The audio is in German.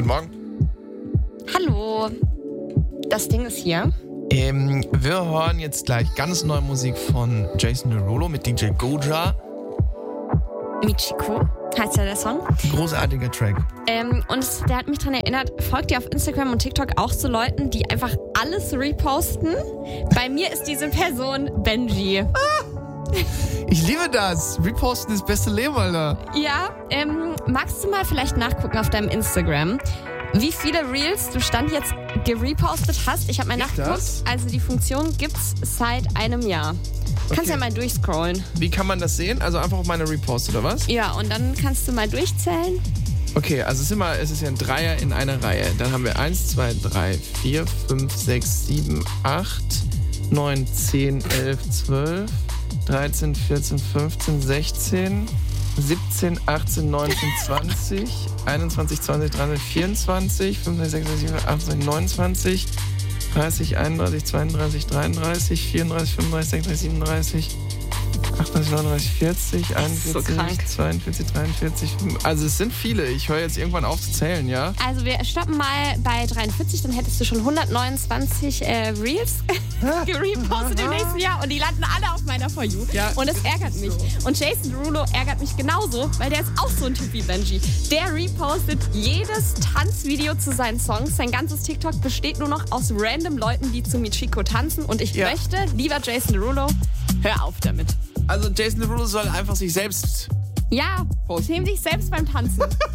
Guten Morgen. Hallo. Das Ding ist hier. Wir hören jetzt gleich ganz neue Musik von Jason Derulo mit DJ Goja. Michiko heißt ja der Song. Großartiger Track. Und der hat mich daran erinnert, folgt ihr auf Instagram und TikTok auch so Leuten, die einfach alles reposten? Bei mir ist diese Person Benji. Ich liebe das. Reposten ist das beste Leben, Alter. Ja, magst du mal vielleicht nachgucken auf deinem Instagram, wie viele Reels du Stand jetzt gerepostet hast? Ich habe mal nachgeguckt. Also die Funktion gibt's seit einem Jahr. Kannst ja mal durchscrollen. Wie kann man das sehen? Also einfach auf meine Repost, oder was? Ja, und dann kannst du mal durchzählen. Okay, also es ist ja ein Dreier in einer Reihe. Dann haben wir 1, 2, 3, 4, 5, 6, 7, 8, 9, 10, 11, 12, 13, 14, 15, 16, 17, 18, 19, 20, 21, 20, 23, 24, 25, 26, 27, 28, 29, 30, 31, 32, 33, 34, 35, 36, 37, 38, 39, 40, 41, 42, 43, 45. Also es sind viele. Ich höre jetzt irgendwann auf zu zählen, ja? Also wir stoppen mal bei 43, dann hättest du schon 129 Reels gerepostet im nächsten Jahr und die landen alle auf meiner For You. Ja, und das ärgert mich. So. Und Jason Derulo ärgert mich genauso, weil der ist auch so ein Typ wie Benji. Der repostet jedes Tanzvideo zu seinen Songs. Sein ganzes TikTok besteht nur noch aus random Leuten, die zu Michiko tanzen. Und ich möchte, lieber Jason Derulo, hör auf damit. Also Jason Derulo soll einfach sich selbst posten. Film dich selbst beim Tanzen.